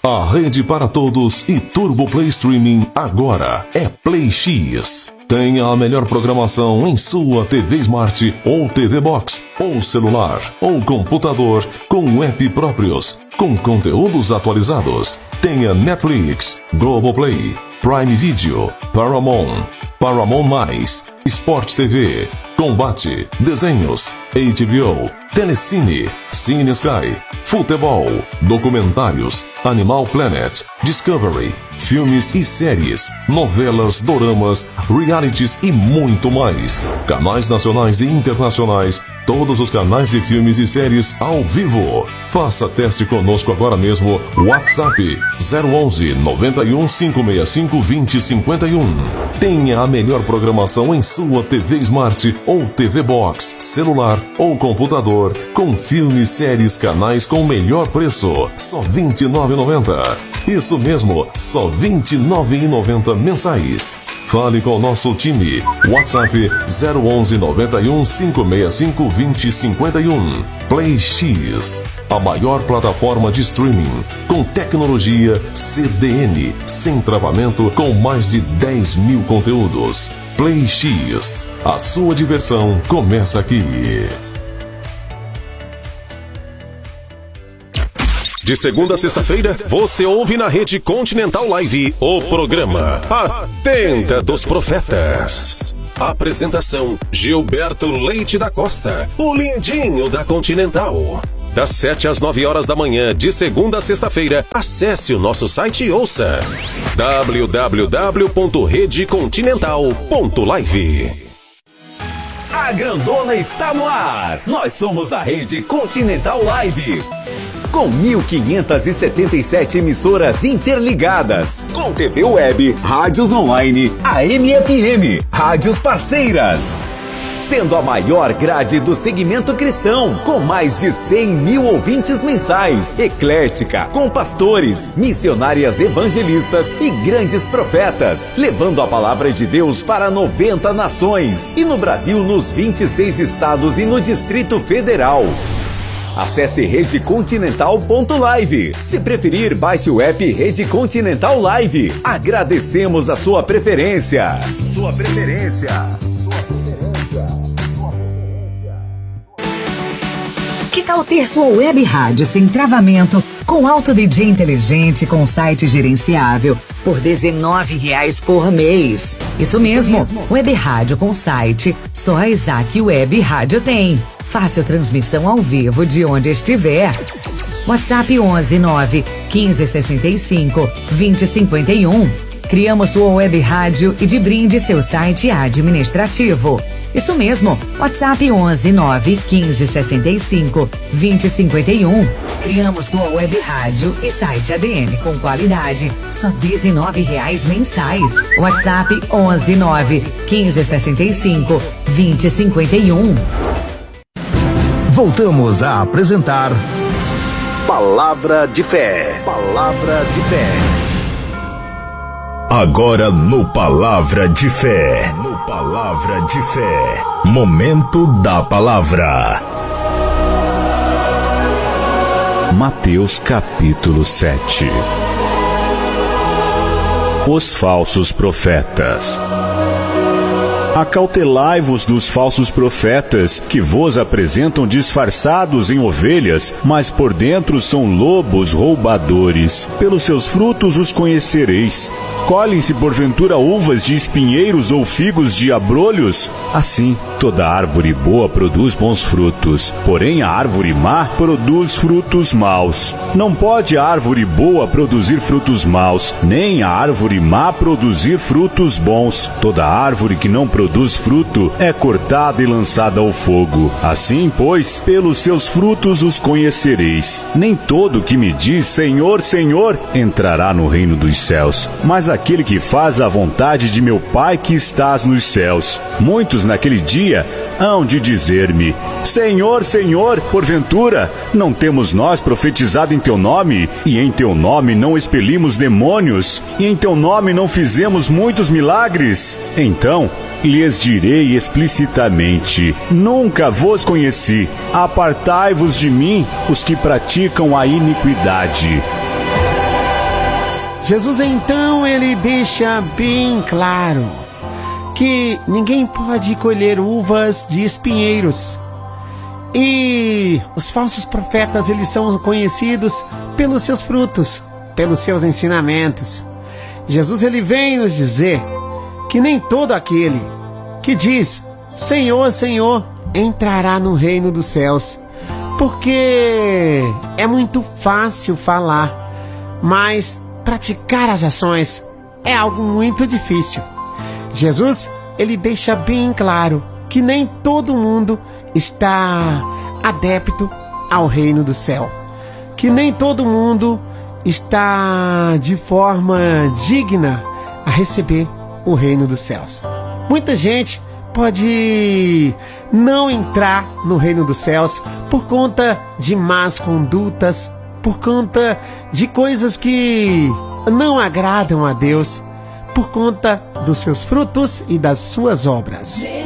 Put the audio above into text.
A rede para todos e Turbo Play Streaming agora é Play X. Tenha a melhor programação em sua TV Smart ou TV Box, ou celular, ou computador, com app próprios, com conteúdos atualizados. Tenha Netflix, Globoplay, Prime Video, Paramount, Paramount+, Sport TV, Combate, Desenhos, HBO, Telecine, Cine Sky, Futebol, Documentários, Animal Planet, Discovery, filmes e séries, novelas, doramas, realities e muito mais. Canais nacionais e internacionais, todos os canais de filmes e séries ao vivo. Faça teste conosco agora mesmo. WhatsApp 011 91 565 2051. Tenha a melhor programação em sua TV Smart ou TV Box, celular ou computador, com filmes, séries, canais com melhor preço. Só R$ 29,90. Isso mesmo, só R$ 29,90 mensais. Fale com o nosso time. WhatsApp 011 91 565 2051. Play X, a maior plataforma de streaming com tecnologia CDN, sem travamento, com mais de 10 mil conteúdos. Play X, a sua diversão começa aqui. De segunda a sexta-feira, você ouve na Rede Continental Live o programa A Tenda dos Profetas. Apresentação: Gilberto Leite da Costa, o lindinho da Continental. Das 7 às 9 horas da manhã, de segunda a sexta-feira, acesse o nosso site e ouça www.redecontinental.live. A grandona está no ar. Nós somos a Rede Continental Live. Com 1.577 emissoras interligadas, com TV web, rádios online, AM e FM, rádios parceiras. Sendo a maior grade do segmento cristão, com mais de 100 mil ouvintes mensais, eclética, com pastores, missionárias evangelistas e grandes profetas, levando a palavra de Deus para 90 nações, e no Brasil nos 26 estados e no Distrito Federal. Acesse redecontinental.live. Se preferir, baixe o app Rede Continental Live. Agradecemos a sua preferência. Que tal ter sua web rádio sem travamento, com alto DJ inteligente, com site gerenciável, por R$19 por mês? Isso mesmo, web rádio com site, só a Isaac Web Rádio tem. Fácil transmissão ao vivo de onde estiver. WhatsApp 11 9 15 65 20 51. Criamos sua web rádio e de brinde seu site administrativo. Isso mesmo, WhatsApp 11 9 15 65 20 51. Criamos sua web rádio e site ADM com qualidade, só R$19 mensais. WhatsApp 11 9 15 65 20 51. Voltamos a apresentar Palavra de Fé. Palavra de Fé. Agora no Palavra de Fé. No Palavra de Fé. Momento da Palavra. Mateus capítulo 7. Os falsos profetas. Acautelai-vos dos falsos profetas, que vos apresentam disfarçados em ovelhas, mas por dentro são lobos roubadores. Pelos seus frutos os conhecereis. Colhem-se porventura uvas de espinheiros ou figos de abrolhos? Assim, toda árvore boa produz bons frutos, porém a árvore má produz frutos maus. Não pode a árvore boa produzir frutos maus, nem a árvore má produzir frutos bons. Toda árvore que não produz fruto é cortada e lançada ao fogo. Assim, pois, pelos seus frutos os conhecereis. Nem todo que me diz Senhor, Senhor, entrará no reino dos céus, mas aquele que faz a vontade de meu Pai que estás nos céus. Muitos naquele dia hão de dizer-me: Senhor, Senhor, porventura, não temos nós profetizado em teu nome? E em teu nome não expelimos demônios? E em teu nome não fizemos muitos milagres? Então lhes direi explicitamente: nunca vos conheci. Apartai-vos de mim, os que praticam a iniquidade. Jesus então ele deixa bem claro que ninguém pode colher uvas de espinheiros. E os falsos profetas, eles são conhecidos pelos seus frutos, pelos seus ensinamentos. Jesus ele vem nos dizer que nem todo aquele que diz Senhor, Senhor, entrará no reino dos céus. Porque é muito fácil falar, mas praticar as ações é algo muito difícil. Jesus, ele deixa bem claro que nem todo mundo está adepto ao reino do céu, que nem todo mundo está de forma digna a receber o reino dos céus. Muita gente pode não entrar no reino dos céus por conta de más condutas, por conta de coisas que não agradam a Deus, por conta dos seus frutos e das suas obras.